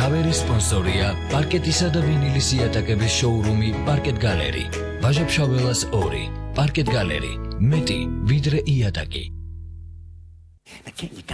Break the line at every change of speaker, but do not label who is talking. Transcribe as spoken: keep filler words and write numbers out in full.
მთავარი სპონსორია პარკეტისა და ვინილის იატაკების შოურუმი პარკეტ გალერი. ვაჟა-ფშაველას ორი. პარკეტ გალერი. მეტი ვიდრე იატაკი.